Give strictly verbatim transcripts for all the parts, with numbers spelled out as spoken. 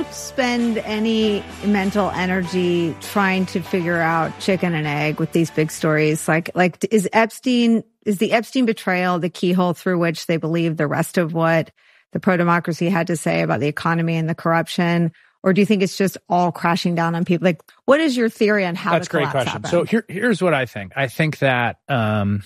spend any mental energy trying to figure out chicken and egg with these big stories? Like, like is Epstein, is the Epstein betrayal the keyhole through which they believe the rest of what the pro-democracy had to say about the economy and the corruption? Or do you think it's just all crashing down on people? Like, what is your theory on how That's the collapse a great question. happened? So here, here's what I think. I think that um,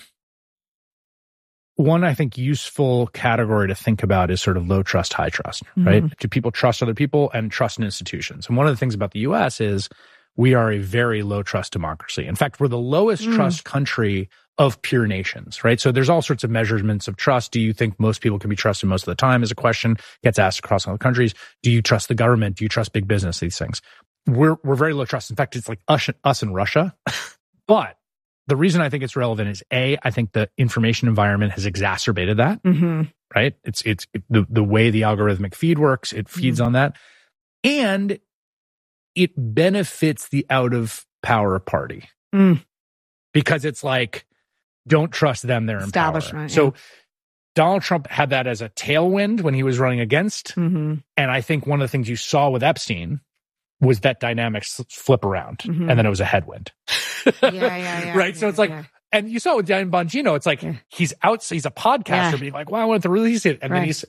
one, I think, useful category to think about is sort of low trust, high trust, mm-hmm. right? Do people trust other people and trust in institutions? And one of the things about the U S is we are a very low trust democracy. In fact, we're the lowest mm. trust country of peer nations, right? So there's all sorts of measurements of trust. Do you think most people can be trusted most of the time is a question gets asked across all the countries. Do you trust the government? Do you trust big business? These things. We're, we're very low trust. In fact, it's like us, us and Russia. But the reason I think it's relevant is A, I think the information environment has exacerbated that, mm-hmm. right? It's, it's it, the, the way the algorithmic feed works, it feeds mm-hmm. on that. And it benefits the out of power party mm. because it's like, don't trust them, they're in power. Yeah. So Donald Trump had that as a tailwind when he was running against. Mm-hmm. And I think one of the things you saw with Epstein was that dynamics flip around. Mm-hmm. And then it was a headwind. yeah, yeah, yeah. right? Yeah, so it's like, yeah. and you saw it with Dan Bongino, it's like, yeah. he's out, he's a podcaster yeah. being like, well, I wanted to release it. And right. then he's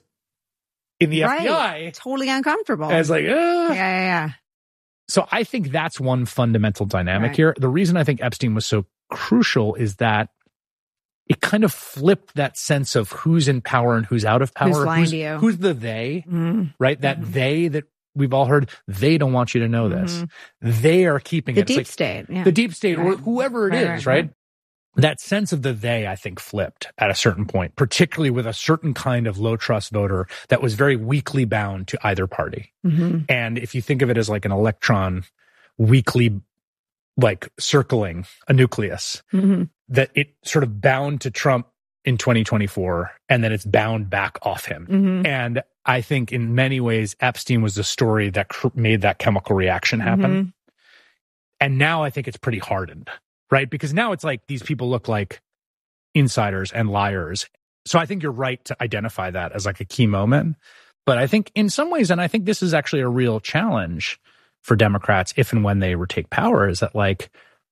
in the right. F B I. Totally uncomfortable. And it's like, uh. yeah, yeah, yeah. So I think that's one fundamental dynamic right. here. The reason I think Epstein was so crucial is that it kind of flipped that sense of who's in power and who's out of power. Who's lying who's, to you. Who's the they, mm-hmm. right? That mm-hmm. they that we've all heard, they don't want you to know this. Mm-hmm. They are keeping the it. The deep like, state. Yeah. The deep state, right. or whoever it right, is, right, right? right? That sense of the they, I think, flipped at a certain point, particularly with a certain kind of low trust voter that was very weakly bound to either party. Mm-hmm. And if you think of it as like an electron weakly like circling a nucleus, mm-hmm. that it sort of bound to Trump in twenty twenty-four, and then it's bound back off him. Mm-hmm. And I think in many ways, Epstein was the story that cr- made that chemical reaction happen. Mm-hmm. And now I think it's pretty hardened, right? Because now it's like these people look like insiders and liars. So I think you're right to identify that as like a key moment. But I think in some ways, and I think this is actually a real challenge for Democrats if and when they retake power, is that like,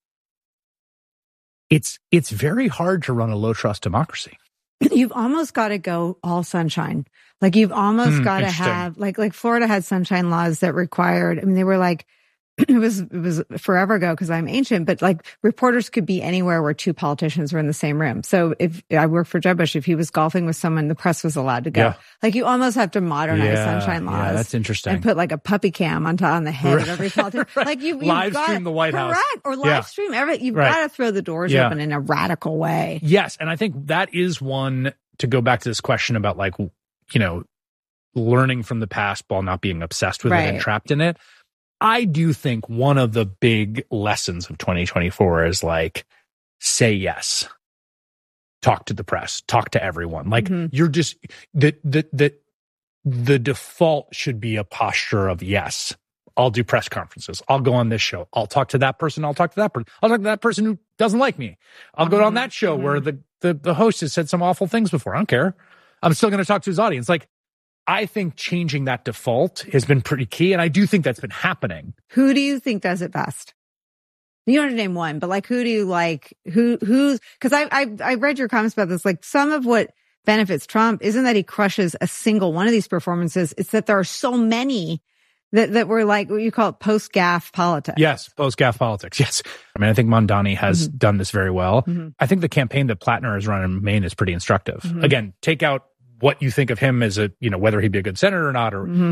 It's it's very hard to run a low trust democracy. You've almost got to go all sunshine. Like you've almost mm, got to have like like Florida had sunshine laws that required. I mean, they were like it was it was forever ago because I'm ancient, but like reporters could be anywhere where two politicians were in the same room. So if I worked for Jeb Bush, if he was golfing with someone, the press was allowed to go. Yeah. Like you almost have to modernize yeah, sunshine laws. Yeah, that's interesting. And put like a puppy cam on top on the head of every politician. right. Like you, you've live got, stream the White correct, House, or live yeah. stream every. You've right. got to throw the doors yeah. open in a radical way. Yes, and I think that is one to go back to this question about like you know learning from the past while not being obsessed with right. it and trapped in it. I do think one of the big lessons of twenty twenty-four is like, say yes, talk to the press, talk to everyone. Like mm-hmm. you're just, the, the, the, the default should be a posture of yes, I'll do press conferences. I'll go on this show. I'll talk to that person. I'll talk to that person. I'll talk to that person who doesn't like me. I'll mm-hmm. go on that show mm-hmm. where the, the, the host has said some awful things before. I don't care. I'm still going to talk to his audience. Like, I think changing that default has been pretty key, and I do think that's been happening. Who do you think does it best? You don't have to name one, but like, who do you like? Who, who's, cause I, I, I read your comments about this. Like some of what benefits Trump isn't that he crushes a single one of these performances. It's that there are so many that, that were like what you call it post-gaffe politics. Yes. Post-gaffe politics. Yes. I mean, I think Mondani has mm-hmm. done this very well. Mm-hmm. I think the campaign that Plattner has run in Maine is pretty instructive. Mm-hmm. Again, take out what you think of him as a, you know, whether he'd be a good senator or not, or mm-hmm.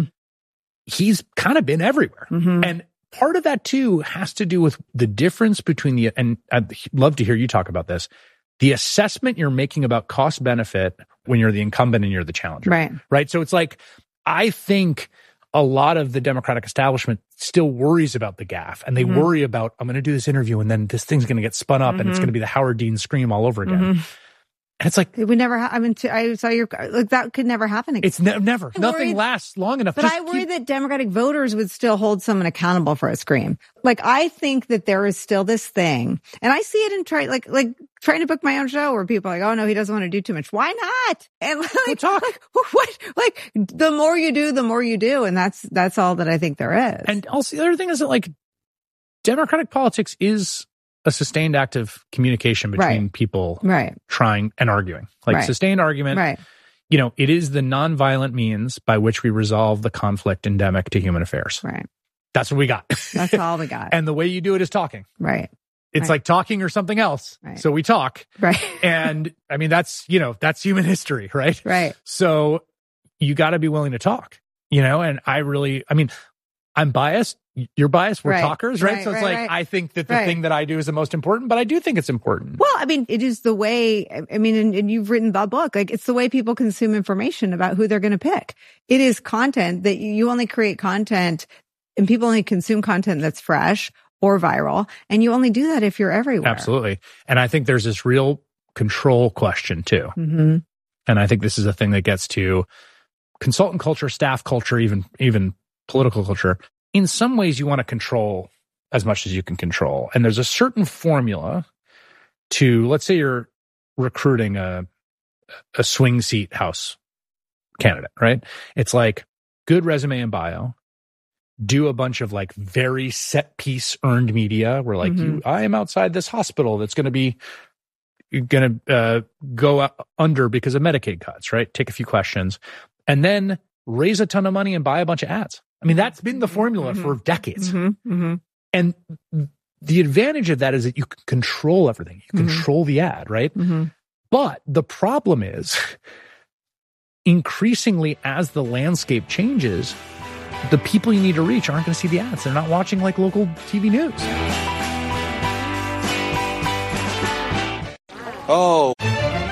he's kind of been everywhere. Mm-hmm. And part of that too has to do with the difference between the, and I'd love to hear you talk about this, the assessment you're making about cost benefit when you're the incumbent and you're the challenger. Right. Right. So it's like, I think a lot of the Democratic establishment still worries about the gaffe, and they mm-hmm. worry about, I'm going to do this interview and then this thing's going to get spun up mm-hmm. and it's going to be the Howard Dean scream all over again. Mm-hmm. And it's like, it would never, ha- I mean, to, I saw your, like that could never happen again. It's ne- never, I'm nothing worried, lasts long enough. But Just I worry keep- that Democratic voters would still hold someone accountable for a scream. Like, I think that there is still this thing, and I see it in try, like, like trying to book my own show where people are like, oh no, he doesn't want to do too much. Why not? And like, We'll talk. Like, what, like the more you do, the more you do. And that's, that's all that I think there is. And also the other thing is that like Democratic politics is a sustained act of communication between right. people right. trying and arguing, like right. sustained argument. Right. You know, it is the nonviolent means by which we resolve the conflict endemic to human affairs. Right. That's what we got. That's all we got. And the way you do it is talking. Right. It's right. like talking or something else. Right. So we talk. Right. And I mean, that's, you know, that's human history, right? Right. So you got to be willing to talk, you know, and I really, I mean, I'm biased. You're biased. We're right. talkers, right? right so it's right, like, right. I think that the right. thing that I do is the most important, but I do think it's important. Well, I mean, it is the way, I mean, and, and you've written the book, like it's the way people consume information about who they're going to pick. It is content that you, you only create content and people only consume content that's fresh or viral. And you only do that if you're everywhere. Absolutely. And I think there's this real control question too. Mm-hmm. And I think this is a thing that gets to consultant culture, staff culture, even, even political culture. In some ways, you want to control as much as you can control. And there's a certain formula to, let's say you're recruiting a, a swing seat House candidate, right? It's like good resume and bio, do a bunch of like very set piece earned media where like, mm-hmm. you, I am outside this hospital that's going to be going to uh, go under because of Medicaid cuts, right? Take a few questions and then raise a ton of money and buy a bunch of ads. I mean, that's been the formula mm-hmm. for decades. Mm-hmm. Mm-hmm. And the advantage of that is that you can control everything. You mm-hmm. control the ad, right? Mm-hmm. But the problem is increasingly as the landscape changes, the people you need to reach aren't going to see the ads. They're not watching like local T V news. Oh.